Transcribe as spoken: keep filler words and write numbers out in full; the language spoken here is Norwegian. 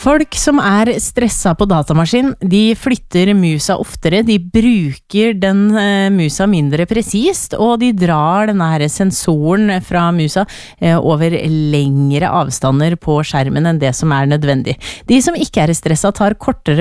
Folk som er stressa på datamaskin, de flytter musa oftere, de bruker den uh, musa mindre presist, og de drar denne her sensoren fra musa uh, over lengre avstander på skjermen enn det som er nødvendig. De som ikke er stressa tar kortere